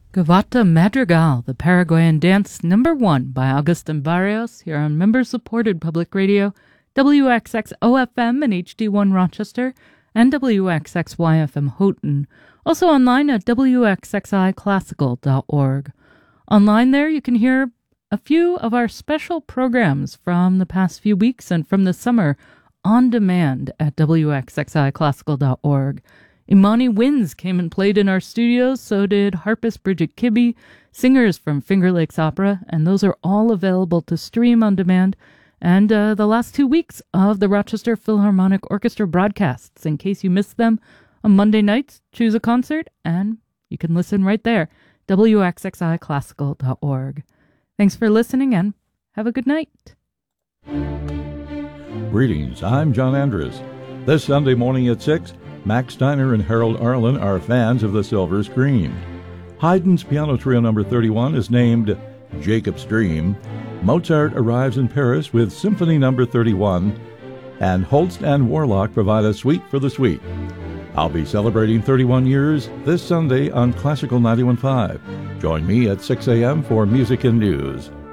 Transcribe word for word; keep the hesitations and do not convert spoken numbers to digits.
Gavata Madrigal, the Paraguayan Dance, number one by Agustin Barrios, here on member-supported public radio, W X X O F M and H D one Rochester, and W X X Y F M Houghton. Also online at W X X I classical dot org. Online there you can hear a few of our special programs from the past few weeks and from the summer on demand at W X X I classical dot org. Imani Winds came and played in our studios, so did harpist Bridget Kibbe, singers from Finger Lakes Opera, and those are all available to stream on demand. And uh, the last two weeks of the Rochester Philharmonic Orchestra broadcasts, in case you missed them, on Monday nights, choose a concert, and you can listen right there, W X X I classical dot org. Thanks for listening, and have a good night. Greetings, I'm John Andrews. This Sunday morning at six, Max Steiner and Harold Arlen are fans of the Silver Screen. Haydn's Piano Trio number thirty-one is named Jacob's Dream. Mozart arrives in Paris with Symphony number thirty-one, and Holst and Warlock provide a suite for the suite. I'll be celebrating thirty-one years this Sunday on Classical ninety-one point five. Join me at six a.m. for Music and News.